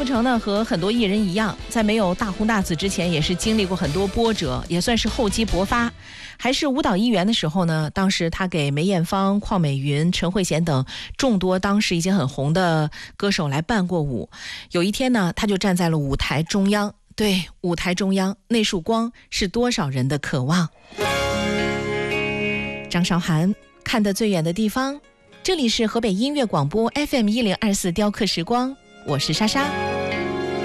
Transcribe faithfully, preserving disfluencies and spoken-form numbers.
富城呢，和很多艺人一样，在没有大红大紫之前，也是经历过很多波折，也算是厚积薄发。还是舞蹈一员的时候呢，当时他给梅艳芳、邝美云、陈慧娴等众多当时已经很红的歌手来伴过舞。有一天呢，他就站在了舞台中央，对，舞台中央那束光是多少人的渴望。张韶涵，看得最远的地方。这里是河北音乐广播 F M 一零二四雕刻时光，我是莎莎。